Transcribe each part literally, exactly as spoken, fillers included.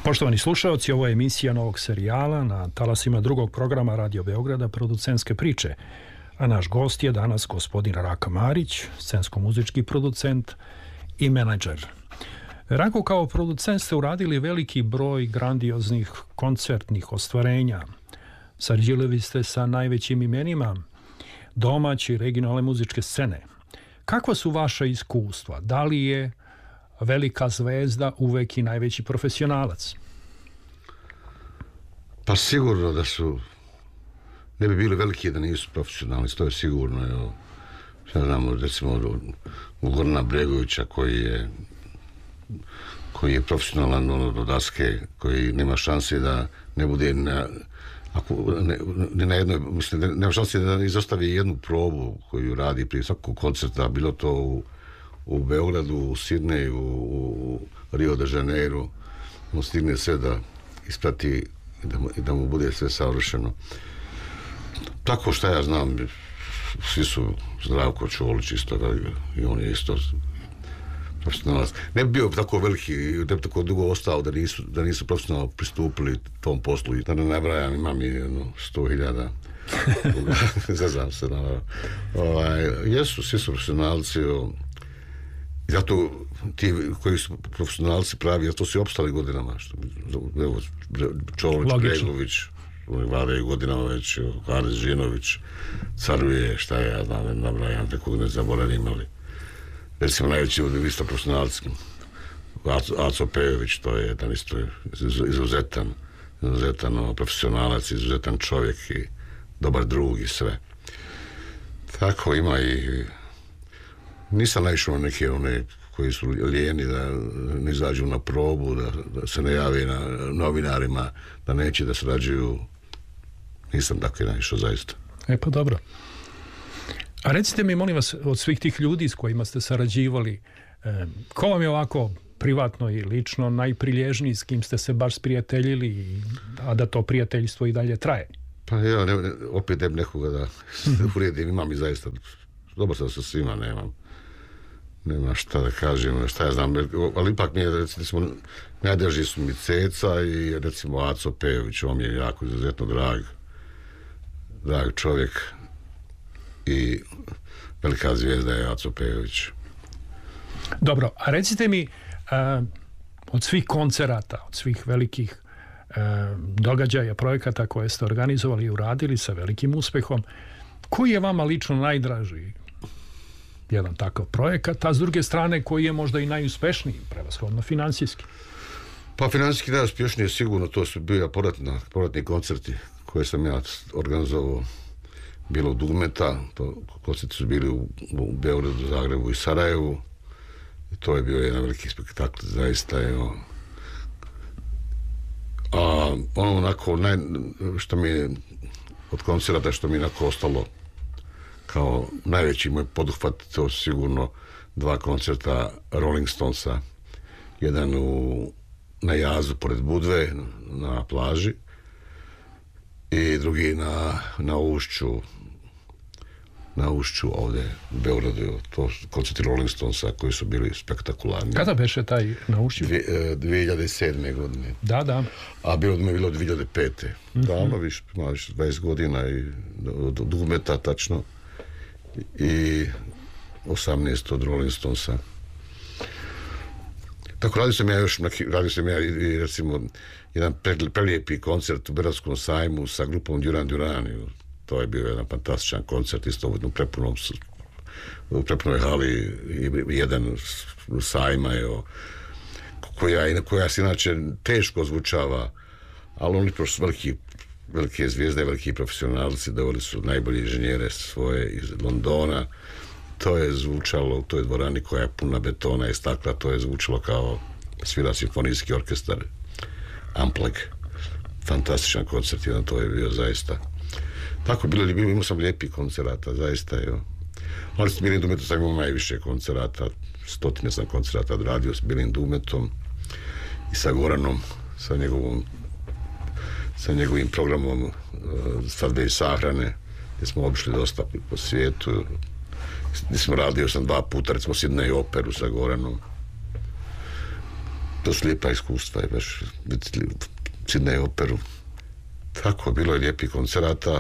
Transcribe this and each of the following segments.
Poštovani slušaoci, ovo je emisija novog serijala na talasima drugog programa Radio Beograda Producentske priče. A naš gost je danas gospodin Raka Marić, scensko-muzički producent i menadžer. Rako, kao producent ste uradili veliki broj grandioznih koncertnih ostvarenja. Sarađivali ste sa najvećim imenima domaće i regionalne muzičke scene. Kakva su vaša iskustva? Da li je velika zvezda uvek i najveći profesionalac? Pa sigurno da su, ne bi bili veliki da nisu profesionalni, to je sigurno. Evo, ja znamo, recimo, u Gorana Bregovića koji je koji je profesionalan ono, do daske, koji nema šanse da ne bude na, ako, ne, ne na jednoj, mislim, da nema šanse da izostavi jednu probu koju radi prije svakog koncerta, bilo to u, u Beogradu, u Sidneju, u, u Rio de Janeiro, on stigne sve da isprati i da, da mu bude sve savršeno. Tako šta ja znam, svi su Zdravko Čolić isto, i on je isto profesionalac. Ne bi bio tako veliki, ne bi tako dugo ostao da nisu, da nisu profesionalno pristupili tom poslu. Da ne nabrajam, imam i jedno sto hiljada. Zazam se, naravno. Ovaj, jesu, svi su profesionalci. O, i zato ti koji su profesionalci pravi, zato su i opstali godinama. Što, evo, Čolić, Bregović, vladaju godinama već, Haris Žinović, caruje, šta je, ja znam, ne nabrajam, tako ne zaboravim, ali recimo najveći od isto profesionalci Aco, Aco Pejović, to je jedan isto izuzetan izuzetan no, profesionalac, izuzetan čovjek i dobar drug i sve. Tako ima i nisam naišao na neke one koji su lijeni da ne izađu na probu, da, da se ne javi na novinarima, da neće da srađuju. Nisam tako i naišao zaista. E pa dobro. A recite mi, molim vas, od svih tih ljudi s kojima ste sarađivali, eh, ko vam je ovako privatno i lično najprilježniji, s kim ste se baš sprijateljili, a da to prijateljstvo i dalje traje? Pa ja ne, ne, opet ne nekoga da urijedim, imam i zaista dobro sam sa svima, nemam nema šta da kažem, šta ja znam, ali ipak mi je, recimo, najdraži su mi Ceca i recimo Aco Pejović, on mi je jako izuzetno drag, drag čovjek i velika zvijezda je Aco Pejović. Dobro, a recite mi, uh, od svih koncerata, od svih velikih uh, događaja, projekata koje ste organizovali i uradili sa velikim uspehom, koji je vama lično najdraži jedan takav projekat, a s druge strane koji je možda i najuspešniji, prevashodno finansijski? Pa finansijski najuspješniji je sigurno, to su bili povratni koncerti koje sam ja organizovao, bilo u Dugmeta, to koncerti su bili u, u Beogradu, Zagrebu i Sarajevu. I to je bio jedan veliki spektakl, zaista je. A ono onako, naj, što mi je od koncerata, što mi je onako ostalo kao najveći moj poduhvat, to sigurno dva koncerta Rolling Stonesa. Jedan u, na Jazu, pored Budve, na plaži, i drugi na, na Ušću, na Ušću ovdje u Beogradu, to koncerti Rolling Stonesa koji su bili spektakularni. Kada beše taj na Ušću? dvije hiljade sedme. godine. Da, da. A bilo mi je bilo dvije hiljade pete. Mm-hmm. Davno više, malo više, dvadeset godina i od Dugmeta tačno i osamnaest od Rolling Stonesa. Tako radio sam ja još, radio sam ja i recimo jedan prelijepi koncert u Beogradskom sajmu sa grupom Duran Duran. To je bio jedan fantastičan koncert, isto u prepunom u prepunoj hali i jedan sajma je koja, koja se inače teško zvučava, ali oni prosto su veliki, velike zvijezde, veliki profesionalci, doveli su najbolje inženjere svoje iz Londona. To je zvučalo u toj dvorani koja je puna betona i stakla, to je zvučalo kao svira simfonijski orkestar Ampleg. Fantastičan koncert, jedan to je bio zaista. Tako bilo, bilo imao sam lijepi koncerata, zaista je. Ali s Bilim Dugmetom sam imao najviše koncerata, stotine sam koncerata odradio s Bilim Dugmetom i sa Goranom, sa njegovom sa njegovim programom uh, Svadbe i sahrane, gdje smo obišli dosta po svijetu. Gdje smo radio sam dva puta, recimo Sidnej operu sa Goranom. to su lijepa iskustva i baš Sidney operu. Tako, bilo je lijepih koncerata.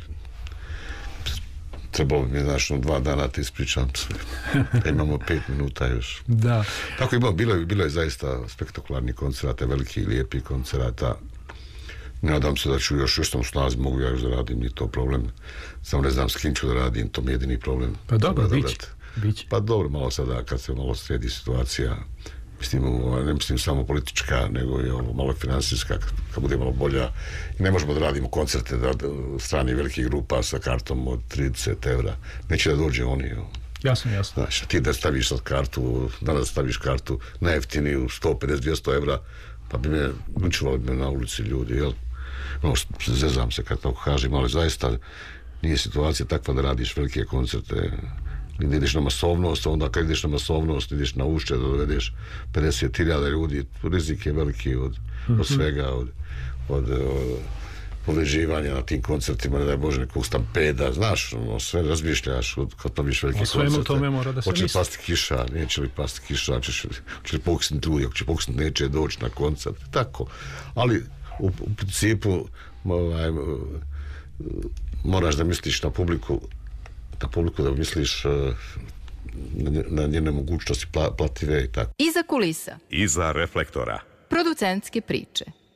Trebalo bi mi, znaš, dva dana te ispričam sve. Imamo pet minuta još. Da. Tako imamo, bilo je, bilo je zaista spektakularni koncerata, veliki i lijepi koncerata. Nadam se da ću još, još sam u snazi, mogu ja još da radim, nije to problem. Samo ne znam s kim ću da radim, to mi je jedini problem. Pa dobro, biće. Biće. Pa dobro, malo sada kad se malo sredi situacija, mislim, ne mislim samo politička, nego i ovo, malo finansijska, kad bude malo bolja. I ne možemo da radimo koncerte da, da strani velikih grupa sa kartom od trideset evra. Neće da dođe oni. Jo. Jasno, jasno. Znaš, ti da staviš sad kartu, danas staviš kartu najjeftiniju sto pedeset do dvjesto evra, pa bi me učuvali me na ulici ljudi, jel? No, zezam se kad tako kažem, ali zaista nije situacija takva da radiš velike koncerte. Da ideš na masovnost, onda kad ideš na masovnost, ideš na ušće da dovedeš pedeset hiljada ljudi, rizik je veliki od, mm-hmm. od svega, od, od, od povređivanja na tim koncertima, ne daj Bože, nekog stampeda, znaš, ono, sve razmišljaš od, kad praviš velike koncerte. Tome mora da se hoće li pasti kiša, neće li pasti kiša, hoće li pokusniti ljudi, ako će pokusniti, neće doći na koncert, tako. Ali u, u principu ovaj, moraš da misliš na publiku, na publiku da misliš uh, na, na njene mogućnosti pla, plative i tako. Iza kulisa. Iza reflektora. Producentske priče.